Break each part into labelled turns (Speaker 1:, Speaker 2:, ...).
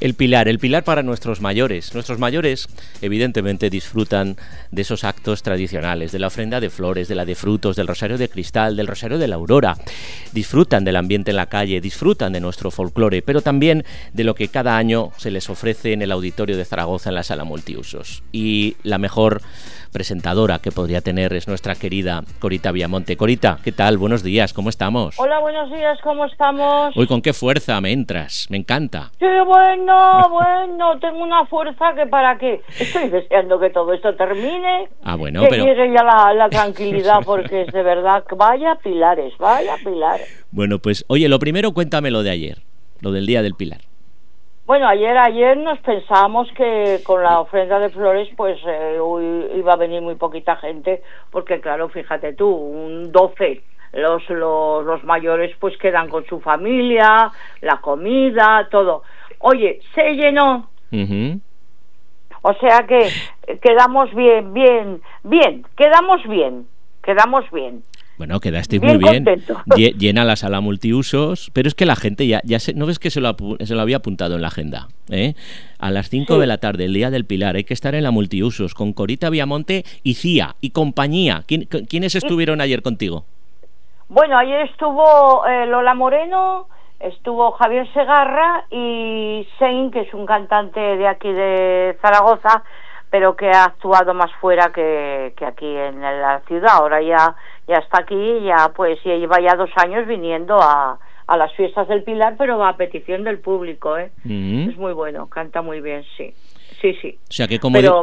Speaker 1: El pilar para nuestros mayores. Nuestros mayores, evidentemente, disfrutan de esos actos tradicionales, de la ofrenda de flores, de la de frutos, del rosario de cristal, del rosario de la aurora. Disfrutan del ambiente en la calle, disfrutan de nuestro folclore, pero también de lo que cada año se les ofrece en el Auditorio de Zaragoza, en la sala multiusos. Y la mejor presentadora que podría tener es nuestra querida Corita Viamonte. Corita, ¿qué tal? Buenos días, ¿cómo estamos?
Speaker 2: Hola, buenos días, ¿cómo estamos?
Speaker 1: Uy, con qué fuerza me entras, me encanta.
Speaker 2: Sí, bueno, tengo una fuerza que para qué. Estoy deseando que todo esto termine.
Speaker 1: Bueno,
Speaker 2: que
Speaker 1: pero
Speaker 2: llegue ya la tranquilidad, porque es de verdad, vaya pilares.
Speaker 1: Bueno, pues, oye, lo primero cuéntame lo de ayer, lo del Día del Pilar.
Speaker 2: Bueno, ayer nos pensábamos que con la ofrenda de flores pues iba a venir muy poquita gente, porque claro, fíjate tú, un 12, los mayores pues quedan con su familia, la comida, todo. Oye, se llenó.
Speaker 1: Uh-huh.
Speaker 2: O sea que quedamos bien, quedamos bien.
Speaker 1: Bueno, quedasteis muy bien.
Speaker 2: Contento.
Speaker 1: Llena la sala multiusos, pero es que la gente ya ¿no ves que se lo había apuntado en la agenda? A las 5 de la tarde, el Día del Pilar, hay que estar en la multiusos con Corita Viamonte y Cía y compañía. ¿Quiénes estuvieron ayer contigo?
Speaker 2: Bueno, ayer estuvo Lola Moreno, estuvo Javier Segarra y Sein, que es un cantante de aquí de Zaragoza, pero que ha actuado más fuera que aquí en la ciudad. Ahora ya está aquí, ya lleva ya 2 años viniendo a las fiestas del Pilar, pero va a petición del público,
Speaker 1: Uh-huh.
Speaker 2: Es muy bueno, canta muy bien, sí.
Speaker 1: O sea que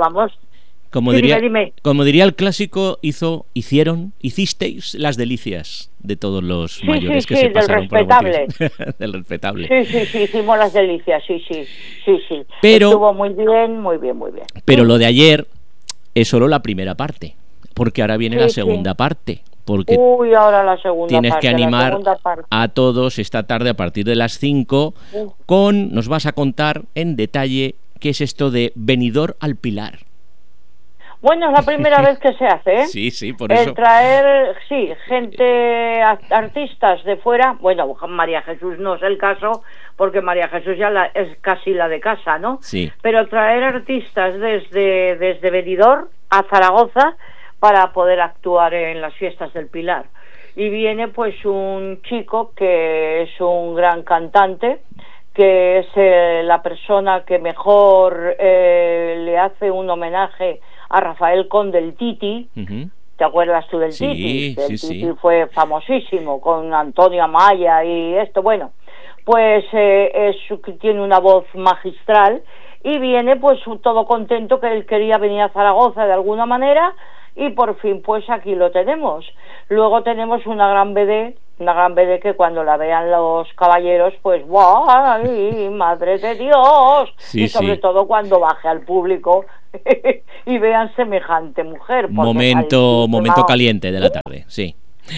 Speaker 2: Dime.
Speaker 1: Como diría el clásico, hicisteis las delicias de todos los mayores que se pasaron por el del respetable.
Speaker 2: Sí, hicimos las delicias, sí.
Speaker 1: Pero
Speaker 2: estuvo muy bien.
Speaker 1: Pero lo de ayer es solo la primera parte, porque ahora viene la segunda parte. Porque
Speaker 2: ahora la segunda
Speaker 1: tienes
Speaker 2: parte,
Speaker 1: que animar a todos esta tarde a partir de las 5 nos vas a contar en detalle qué es esto de venidor al Pilar.
Speaker 2: Bueno, es la primera vez que se hace, ¿eh?
Speaker 1: Sí, por eso.
Speaker 2: Traer, gente, artistas de fuera. Bueno, María Jesús no es el caso, porque María Jesús ya es casi la de casa, ¿no?
Speaker 1: Sí.
Speaker 2: Pero traer artistas desde Benidorm a Zaragoza para poder actuar en las fiestas del Pilar. Y viene pues un chico que es un gran cantante, que es la persona que mejor le hace un homenaje a Rafael Conde, el Titi. Uh-huh. ¿Te acuerdas tú del Titi? El Titi fue famosísimo con Antonio Amaya y esto. Bueno, pues tiene una voz magistral y viene pues todo contento, que él quería venir a Zaragoza de alguna manera y por fin pues aquí lo tenemos. Luego tenemos una gran BD que cuando la vean los caballeros pues ¡guay! ¡Madre de Dios! Y sobre todo cuando baje al público y vean semejante mujer.
Speaker 1: Momento caliente de la tarde, sí.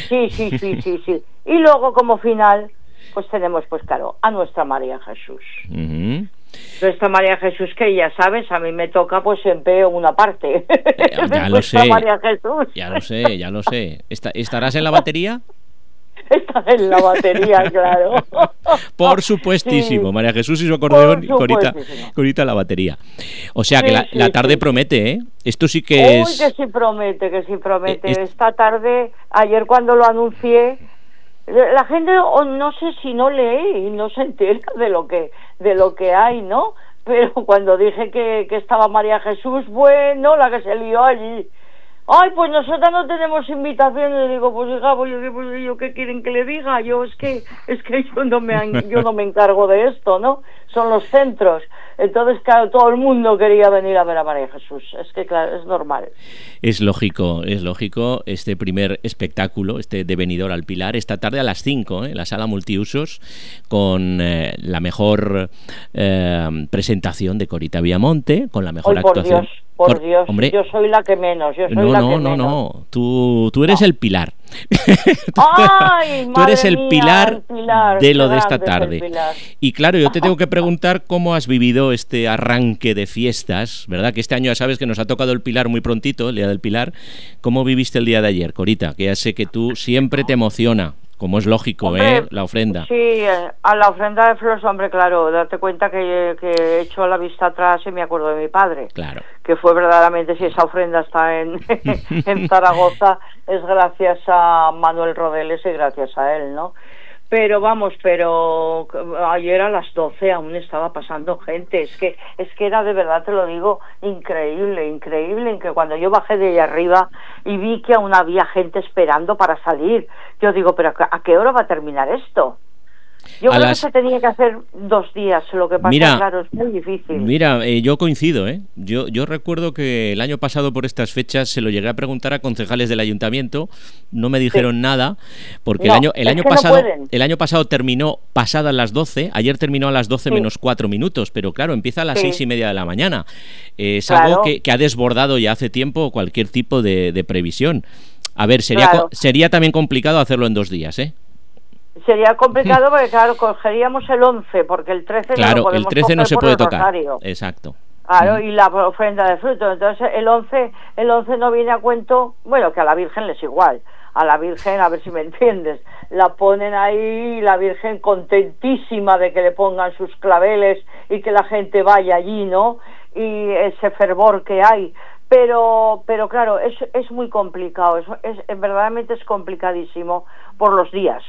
Speaker 2: Sí. Y luego como final pues tenemos pues claro a nuestra María Jesús.
Speaker 1: Uh-huh.
Speaker 2: Nuestra María Jesús, que ya sabes, a mí me toca pues siempre una parte.
Speaker 1: Ya lo sé.
Speaker 2: María Jesús.
Speaker 1: Ya lo sé. ¿Estarás en la batería?
Speaker 2: Está en la batería, claro.
Speaker 1: Por supuestísimo, sí. María Jesús y su acordeón y Corita la batería. O sea que la tarde promete, ¿eh? Esto sí que es...
Speaker 2: que sí promete. Esta tarde, ayer cuando lo anuncié, la gente no sé si no lee y no se entera de lo que hay, ¿no? Pero cuando dije que estaba María Jesús, bueno, la que se lió allí. Ay, pues nosotras no tenemos invitaciones. Le digo, pues hija, yo ¿qué quieren que le diga? Yo es que yo no me encargo de esto, ¿no? Son los centros. Entonces, claro, todo el mundo quería venir a ver a María Jesús. Es que, claro, es normal.
Speaker 1: Es lógico este primer espectáculo, de Venidor al Pilar, esta tarde a las 5, en la sala multiusos, con la mejor presentación de Corita Viamonte, con la mejor actuación.
Speaker 2: Por Dios, hombre, yo soy la que menos.
Speaker 1: No, tú eres el pilar.
Speaker 2: Ay,
Speaker 1: tú eres el pilar de lo de esta
Speaker 2: grande
Speaker 1: tarde. Y claro, yo te tengo que preguntar cómo has vivido este arranque de fiestas, ¿verdad? Que este año ya sabes que nos ha tocado el Pilar muy prontito, el Día del Pilar. ¿Cómo viviste el día de ayer, Corita? Que ya sé que tú siempre te emociona como es lógico,
Speaker 2: hombre,
Speaker 1: la ofrenda.
Speaker 2: Sí, a la ofrenda de flores, hombre, claro, date cuenta que he hecho la vista atrás y me acuerdo de mi padre.
Speaker 1: Claro.
Speaker 2: Que fue verdaderamente, si esa ofrenda está en, en Zaragoza, es gracias a Manuel Rodeles y gracias a él, ¿no? Pero vamos, ayer a las 12 aún estaba pasando gente, es que era, de verdad te lo digo, increíble, en que cuando yo bajé de ahí arriba y vi que aún había gente esperando para salir, yo digo, pero ¿a qué hora va a terminar esto? Yo creo que se tenía que hacer 2 días, lo que pasa, claro, es muy difícil.
Speaker 1: Mira, yo coincido, Yo recuerdo que el año pasado por estas fechas se lo llegué a preguntar a concejales del ayuntamiento, no me dijeron nada, porque el año pasado terminó pasadas las 12, ayer terminó a las 12 menos 4 minutos, pero claro, empieza a las 6:30 de la mañana. Es algo que ha desbordado ya hace tiempo cualquier tipo de previsión. A ver, sería también complicado hacerlo en 2 días,
Speaker 2: Sería complicado porque, claro, cogeríamos el 11, porque el 13
Speaker 1: claro,
Speaker 2: no lo podemos
Speaker 1: el 13 no se puede tocar.
Speaker 2: Rosario.
Speaker 1: Exacto.
Speaker 2: Claro, y la ofrenda de frutos. Entonces, el 11 no viene a cuento, bueno, que a la Virgen les igual. A la Virgen, a ver si me entiendes, la ponen ahí, la Virgen contentísima de que le pongan sus claveles y que la gente vaya allí, ¿no? Y ese fervor que hay. Pero claro, es muy complicado, verdaderamente es complicadísimo por los días.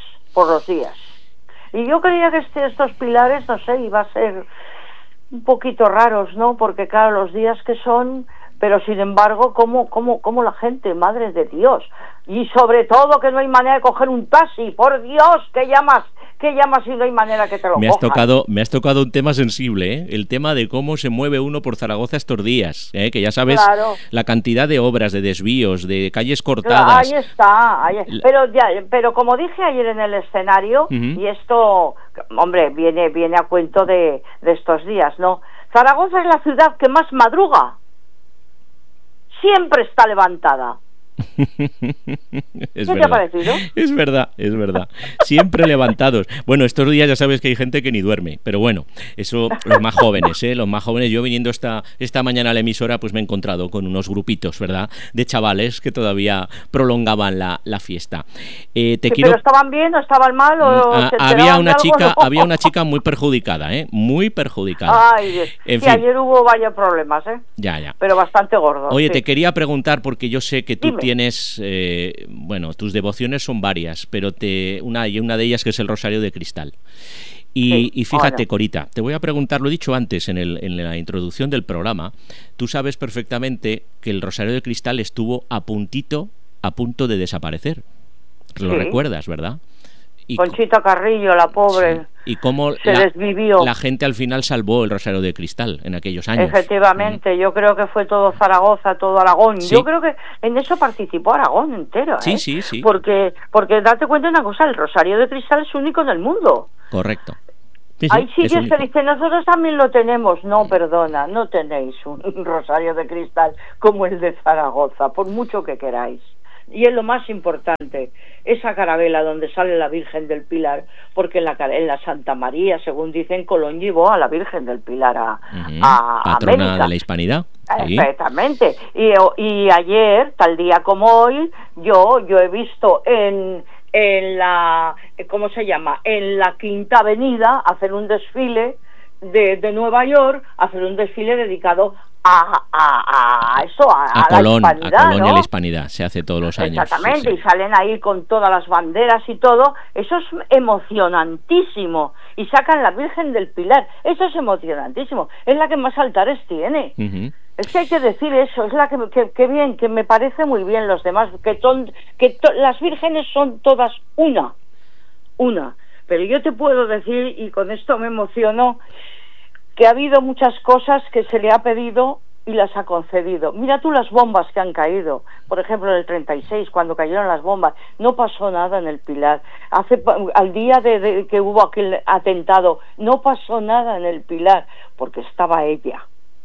Speaker 2: Y yo creía que estos pilares, no sé, iba a ser un poquito raros, ¿no? Porque claro, los días que son, pero sin embargo, ¿cómo la gente, madre de Dios? Y sobre todo que no hay manera de coger un taxi, por Dios, ¿qué llamas si no hay manera que te lo cojas?
Speaker 1: Me has tocado un tema sensible, el tema de cómo se mueve uno por Zaragoza estos días, que ya sabes, claro, la cantidad de obras, de desvíos, de calles cortadas.
Speaker 2: Ahí está. Pero como dije ayer en el escenario, y esto, hombre, viene a cuento de estos días, ¿no? Zaragoza es la ciudad que más madruga. Siempre está levantada. ¿Qué te ha parecido?
Speaker 1: Es verdad. Siempre levantados. Bueno, estos días ya sabes que hay gente que ni duerme, pero bueno, eso los más jóvenes, yo viniendo esta mañana a la emisora, pues me he encontrado con unos grupitos, ¿verdad?, de chavales que todavía prolongaban la fiesta.
Speaker 2: ¿Pero estaban bien o estaban mal?
Speaker 1: Había una chica muy perjudicada, muy perjudicada.
Speaker 2: Ay, en fin. Ayer hubo varios problemas,
Speaker 1: Ya.
Speaker 2: Pero bastante gordos.
Speaker 1: Oye, te quería preguntar, porque yo sé que tú tienes, tus devociones son varias, pero una de ellas que es el Rosario de Cristal. Y fíjate, Corita, te voy a preguntar, lo he dicho antes en la introducción del programa, tú sabes perfectamente que el Rosario de Cristal estuvo a punto de desaparecer. Lo recuerdas, ¿verdad?
Speaker 2: Conchita Carrillo, la pobre,
Speaker 1: sí. Y cómo
Speaker 2: desvivió.
Speaker 1: La gente al final salvó el Rosario de Cristal en aquellos años.
Speaker 2: Efectivamente, yo creo que fue todo Zaragoza, todo Aragón. Sí. Yo creo que en eso participó Aragón entero.
Speaker 1: Sí.
Speaker 2: Porque date cuenta de una cosa, el Rosario de Cristal es único en el mundo.
Speaker 1: Correcto.
Speaker 2: Sí, hay sitios que dicen, nosotros también lo tenemos. No, perdona, no tenéis un Rosario de Cristal como el de Zaragoza, por mucho que queráis. Y es lo más importante, esa carabela donde sale la Virgen del Pilar, porque en la Santa María, según dicen, Colón llevó a la Virgen del Pilar a
Speaker 1: patrona
Speaker 2: América.
Speaker 1: De la Hispanidad.
Speaker 2: Exactamente. Y ayer, tal día como hoy, yo he visto en la, ¿cómo se llama?, en la Quinta Avenida hacer un desfile de Nueva York, hacer un desfile dedicado a
Speaker 1: Colón,
Speaker 2: la hispanidad,
Speaker 1: a Colón,
Speaker 2: ¿no?
Speaker 1: Y a la hispanidad, se hace todos los años.
Speaker 2: Exactamente,
Speaker 1: sí.
Speaker 2: Y salen ahí con todas las banderas y todo, eso es emocionantísimo, y sacan la Virgen del Pilar, eso es emocionantísimo, es la que más altares tiene. Es que hay que decir eso, es la que bien, que me parece muy bien los demás, las vírgenes son todas una, pero yo te puedo decir, y con esto me emociono, que ha habido muchas cosas que se le ha pedido y las ha concedido. Mira tú las bombas que han caído, por ejemplo en el 36, cuando cayeron las bombas, no pasó nada en el Pilar. Al día de que hubo aquel atentado, no pasó nada en el Pilar, porque estaba ella,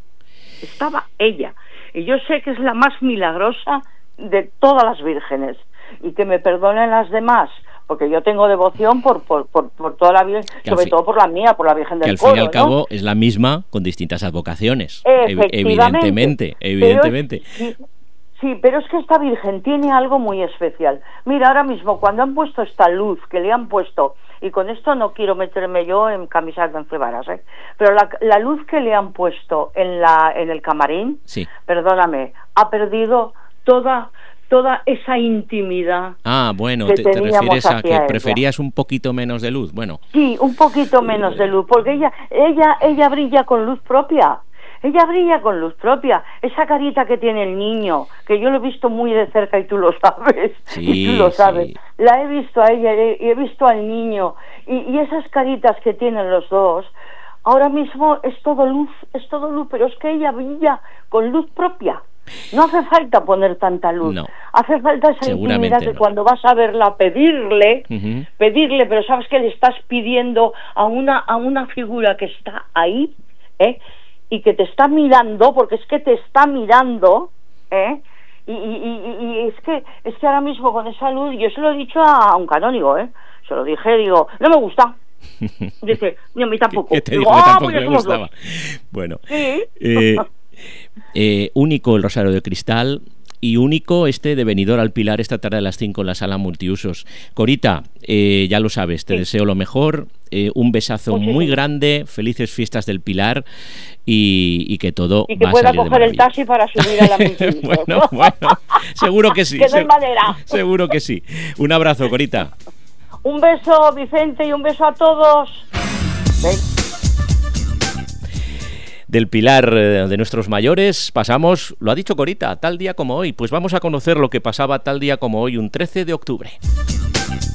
Speaker 2: y yo sé que es la más milagrosa de todas las vírgenes, y que me perdonen las demás, porque yo tengo devoción por toda la Virgen, sobre todo por la mía, por la Virgen del Coro.
Speaker 1: Que al fin y al cabo es la misma con distintas advocaciones, evidentemente.
Speaker 2: Sí, pero es que esta Virgen tiene algo muy especial. Mira, ahora mismo cuando han puesto esta luz que le han puesto, y con esto no quiero meterme yo en camisas de once varas, pero la luz que le han puesto en el camarín,
Speaker 1: sí,
Speaker 2: perdóname, ha perdido toda esa intimidad.
Speaker 1: Ah, bueno,
Speaker 2: te
Speaker 1: refieres a que
Speaker 2: ella.
Speaker 1: preferías un poquito menos de luz. Bueno.
Speaker 2: Sí, un poquito menos de luz, porque ella brilla con luz propia. Ella brilla con luz propia. Esa carita que tiene el niño, que yo lo he visto muy de cerca y tú lo sabes,
Speaker 1: sí,
Speaker 2: y tú lo sabes.
Speaker 1: Sí.
Speaker 2: La he visto a ella y he visto al niño. Y esas caritas que tienen los dos, ahora mismo es todo luz, pero es que ella brilla con luz propia. No hace falta poner tanta luz.
Speaker 1: No.
Speaker 2: Hace falta esa intimidad que cuando vas a verla pedirle, pero sabes que le estás pidiendo a una figura que está ahí, y que te está mirando, porque es que te está mirando, y es que ahora mismo con esa luz, yo se lo he dicho a un canónigo, se lo dije, digo, no me gusta. Dice, ni a mí tampoco.
Speaker 1: ¿Qué te digo?
Speaker 2: Digo,
Speaker 1: Tampoco
Speaker 2: pues
Speaker 1: me gustaba. Bueno,
Speaker 2: sí.
Speaker 1: Único el Rosario de Cristal y único de Benidorm al Pilar esta tarde a las 5 en la sala multiusos. Corita, ya lo sabes, te deseo lo mejor, un besazo muy grande, felices fiestas del Pilar y que todo
Speaker 2: y que
Speaker 1: va
Speaker 2: pueda
Speaker 1: a salir
Speaker 2: coger el taxi para subir a la multiusos.
Speaker 1: bueno, seguro que sí.
Speaker 2: Que no hay manera.
Speaker 1: Seguro que sí. Un abrazo, Corita.
Speaker 2: Un beso, Vicente, y un beso a todos. ¿Ven?
Speaker 1: Del Pilar de nuestros mayores pasamos, lo ha dicho Corita, tal día como hoy. Pues vamos a conocer lo que pasaba tal día como hoy, un 13 de octubre.